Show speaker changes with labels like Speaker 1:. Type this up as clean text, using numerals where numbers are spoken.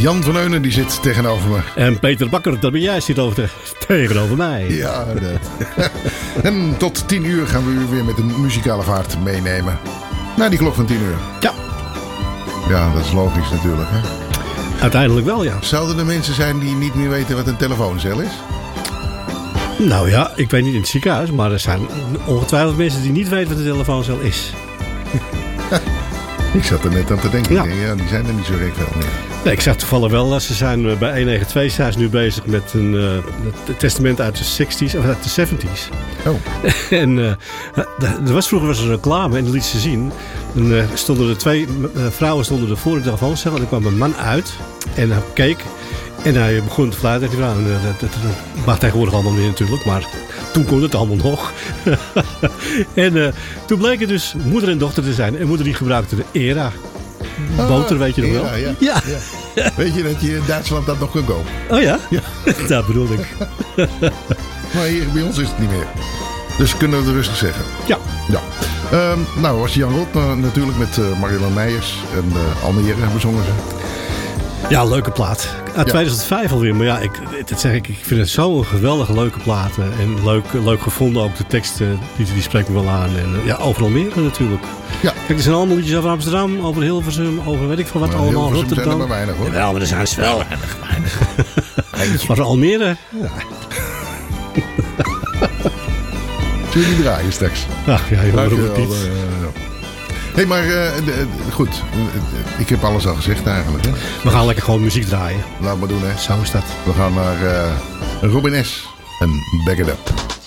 Speaker 1: Jan van Eunen die zit tegenover me.
Speaker 2: En Peter Bakker, dat ben jij, zit tegenover mij.
Speaker 1: Ja, en tot 10 uur gaan we u weer met een muzikale vaart meenemen. Naar die klok van 10 uur.
Speaker 2: Ja.
Speaker 1: Ja, dat is logisch natuurlijk, hè?
Speaker 2: Uiteindelijk wel, ja.
Speaker 1: Zouden er mensen zijn die niet meer weten wat een telefooncel is?
Speaker 2: Nou ja, ik weet niet in het ziekenhuis, maar er zijn ongetwijfeld mensen die niet weten wat een telefooncel is.
Speaker 1: Ik zat er net aan te denken.
Speaker 2: Ja.
Speaker 1: Ja, die zijn er niet zo gek veel meer.
Speaker 2: Nee, ik zag toevallig wel, ze zijn bij 192 zijn ze nu bezig met een testament uit de 60s, of uit de 70s.
Speaker 1: Oh.
Speaker 2: En vroeger was er een reclame en dat liet ze zien. Dan stonden er twee vrouwen er voor de telefooncel en er kwam een man uit en hij keek. En hij begon te fluiten. Dat mag tegenwoordig allemaal niet natuurlijk, maar toen kon het allemaal nog. En toen bleek het dus moeder en dochter te zijn. En moeder die gebruikte de ERA. Boter, weet je nog wel?
Speaker 1: Ja.
Speaker 2: Ja.
Speaker 1: Weet je dat je in Duitsland dat nog kunt kopen?
Speaker 2: Oh ja? Ja. Dat bedoel ik.
Speaker 1: Maar hier bij ons is het niet meer. Dus kunnen we het rustig zeggen.
Speaker 2: Ja.
Speaker 1: Nou was Jan Rot natuurlijk met Marjolein Meijers en Almere bezongen ze.
Speaker 2: Ja, leuke plaat. Uit 2005 alweer. Maar ja, ik vind het zo'n geweldige leuke plaat. En leuk gevonden ook. De tekst die spreekt me wel aan. En ja, overal meer natuurlijk. Ja. Kijk, er zijn allemaal liedjes over Amsterdam, over Hilversum, over weet ik veel wat
Speaker 1: maar
Speaker 2: allemaal.
Speaker 1: Hilversum zijn er maar weinig hoor.
Speaker 2: Ja, maar er zijn wel weinig. Maar Almere. Ja.
Speaker 1: Zullen jullie draaien straks?
Speaker 2: Ach ja, waarom ook niet.
Speaker 1: Hey, maar goed. Ik heb alles al gezegd eigenlijk. Hè?
Speaker 2: We gaan lekker gewoon muziek draaien.
Speaker 1: Laat maar doen, hè.
Speaker 2: Zo is dat.
Speaker 1: We gaan naar Robin S. en Back It Up.